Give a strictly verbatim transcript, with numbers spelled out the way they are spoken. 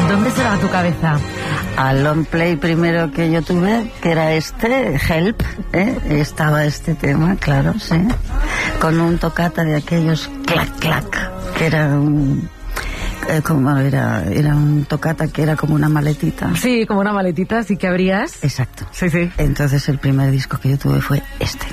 ¿Dónde se va tu cabeza? Al long play primero que yo tuve, que era este, Help, ¿eh? Estaba este tema, claro, sí. Con un toccata de aquellos clac, clac, que era un... Eh, como era, era un toccata que era como una maletita. Sí, como una maletita, así que abrías. Exacto. Sí, sí. Entonces el primer disco que yo tuve fue este.